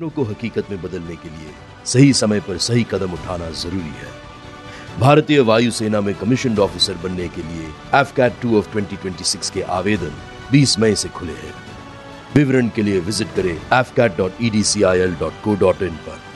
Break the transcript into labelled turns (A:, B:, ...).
A: सपनों को हकीकत में बदलने के लिए सही समय पर सही कदम उठाना जरूरी है। भारतीय वायुसेना में कमीशन्ड ऑफिसर बनने के लिए AFCAT 2 ऑफ 2026 के आवेदन 20 मई से खुले हैं। विवरण के लिए विजिट करें afcat.edcil.co.in पर।